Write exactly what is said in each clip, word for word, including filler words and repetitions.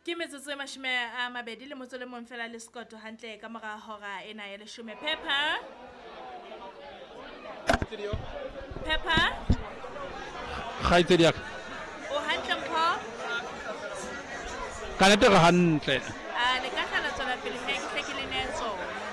Ke metsotso e mashome a mabedi le motso le mong fela le Scotto hantle ka mora hora ena ya leshome. Pepper Pepper Khaitsedi ya o hantle mpho ka nete ga hantle a le ka hlala tsona pele he ke hlekile netso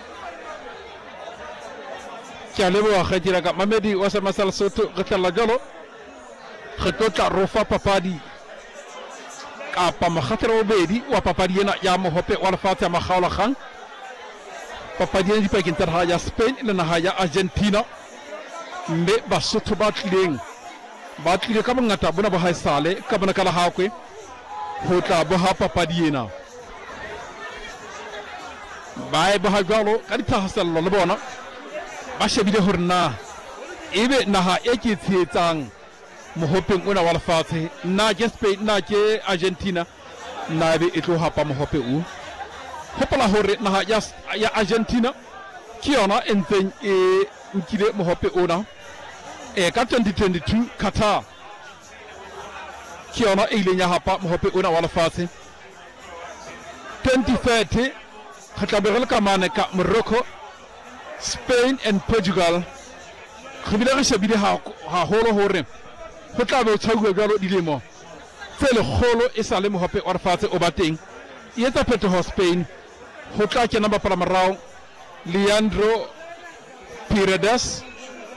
ke a leboga kgaitsedi ka mamedi wa Semasela Sotho re tlalla jalo re tlotla rofa papadi kapa makgatlero bobedi wa papadi ena ya mohope wa lefatshe ya makgaolakgang papadi ena dipakeng tsa naha ya Spain le naha ya Argentina mme Basotho ba tlileng ba tlile ka bongata bona ba haesale ka bona ka la hakwe ho tla bo ha papadi ena ba e ba jalo ka dithahasello le bona ba shebile hore na ebe naha e ke tshetsang mohopeng ona wa lefatshe na ke Spain na ke Argentina na be e tlo hapa mohope o hopola hore naha ya ya Argentina ke yona e ntseng e nkile mohope ona e ka twenty twenty-two Qatar ke yona e ileng ya hapa mohope ona wa lefatshe. Twenty thirty re tla be re le kamane ka Morocco, Spain and Portugal. Re bile re shebile haholo hore ho tla be o tshauwe jwalo dilemo tse lekgolo e sa le mohope wa lefatshe o ba teng e etsa phetoho Spain ho tla kena bapala morao Leandro Paredes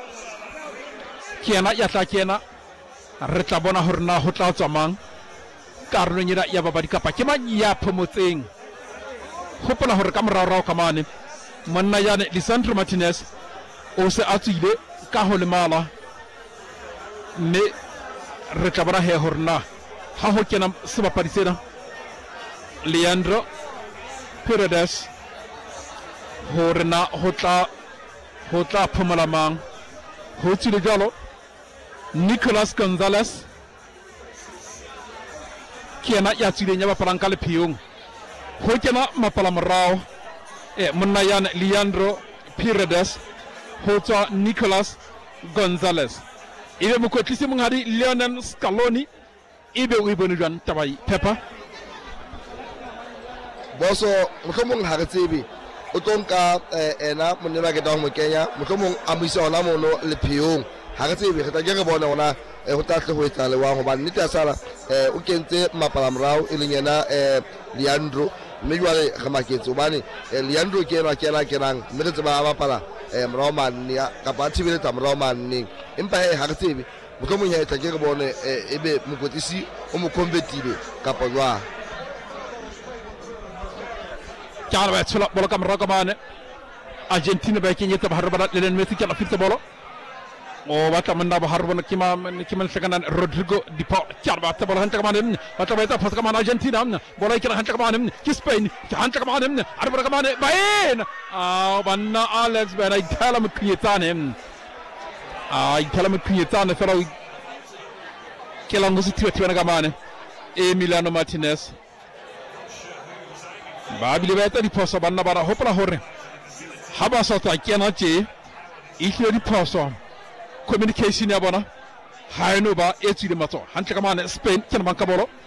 ke yena ya tla kena re tla bona hore na ho tla tswa mang karolong ena ya babadi kapa ke mang ya phomotseng hopola hore ka morao ka mane monna yane Lisandro Martinez o se a tswile ka ho lemala mme re tla bona he hore na ha ho kena sebapadi sena Leandro Paredes hore na ho tla ho tla phomola mang ho tswile jalo Nicolas Gonzalez ke yena ya tswileng ya bapalang ka lepheong ho kena mapala morao e monna yane Leandro Paredes ho tswa Nicolas Gonzalez ebe mokwetlisi monghadi Lionel Scaloni ebe o ibone jwang tabai Pepper boso mohlomong ha re tsebe o tlo nka ena monna ba ke tla mo kenya mohlomong a moisa ona mono lepheong ha re tsebe re tla ke re bona ona ho tla tle ho etsa le wa ho ba nnete ya sala o kentse mapala morao e leng yena Leandro mme jwale re maketse hobane Leandro ke yena ke yena ke nang mme re tseba ba bapala morao manne ya kapa thibeletsa morao manne empa he ha re tsebe mohlomong ya etla ke re bone ebe mokotlisi o mo convertile kapa jwa Ciao ba tsula bolo ka morao ka mane Argentina ba kenyetsa ba harba le Messi ke la fitse bolo o batla manna ba harba ke ma ke man segana Rodrigo Di Paul ciao ba bolo hanta ka mane batla ba ta ka mane Argentina bolo ke hanta ka mane ke Spain ke hanta ka mane arba ka mane bain ah banna Alex ba ai tala mu kiyetane ai tala mu kiyetane fero ke la ngusi tiwa tiwa ka mane Emiliano Martinez ba bile ba ta diphoso banna bara hopola hore ha ba sa tswa kena tje e hlile diphoso communication ya bona ha eno ba e tswile matso hantle ka mane Spain ke na banka bolo